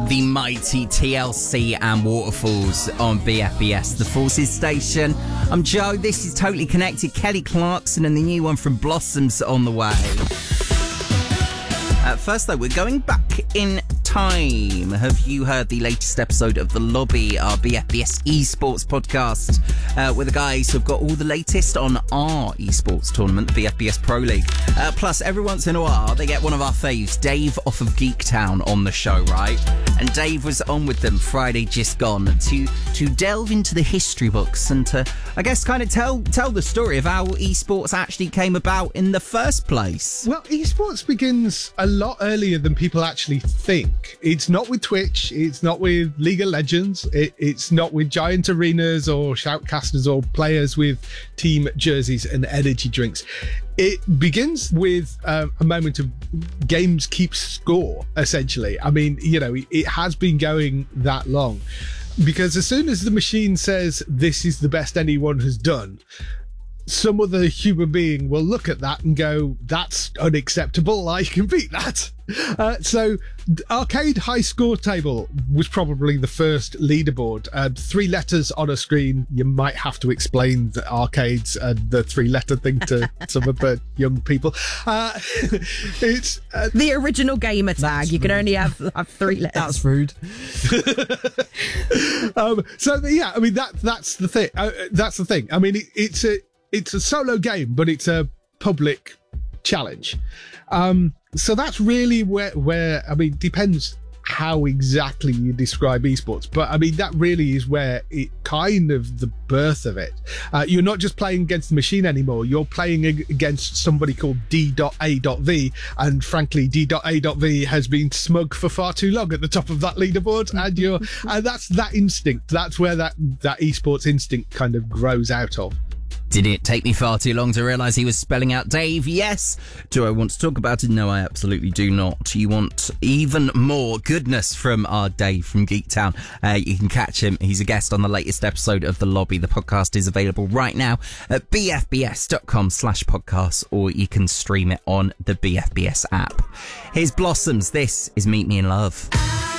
The mighty TLC and Waterfalls on BFBS, the Forces station. I'm Joe, this is Totally Connected. Kelly Clarkson and the new one from Blossoms on the way. First though, we're going back in time. Have you heard the latest episode of The Lobby, our BFBS esports podcast, with the guys who've got all the latest on our esports tournament, the BFBS Pro League. Plus, every once in a while, they get one of our faves, Dave off of Geektown, on the show, right? And Dave was on with them Friday just gone to delve into the history books and to, I guess, kind of tell the story of how esports actually came about in the first place. Well, esports begins a lot earlier than people actually think. It's not with Twitch, it's not with League of Legends, it's not with giant arenas or shoutcasters or players with team jerseys and energy drinks. It begins with a moment of games keep score, essentially. I mean, you know, it has been going that long. Because as soon as the machine says this is the best anyone has done, some other human being will look at that and go, that's unacceptable, I can beat that. So Arcade High Score Table was probably the first leaderboard. 3 letters on a screen. You might have to explain the arcades and the 3-letter thing to some of the young people. It's the original gamer tag. You can only have 3 letters. That's rude. Yeah, I mean that's the thing. That's the thing. I mean it's a solo game, but it's a public challenge. So that's really where I mean, depends how exactly you describe esports, but I mean, that really is where it kind of the birth of it. You're not just playing against the machine anymore, you're playing against somebody called D.A.V, and frankly, D.A.V has been smug for far too long at the top of that leaderboard, and that's that instinct. That's where that esports instinct kind of grows out of. Did it take me far too long to realise he was spelling out Dave? Yes. Do I want to talk about it? No, I absolutely do not. You want even more goodness from our Dave from Geektown. You can catch him. He's a guest on the latest episode of The Lobby. The podcast is available right now at bfbs.com/podcasts, or you can stream it on the BFBS app. Here's Blossoms. This is Meet Me in Love.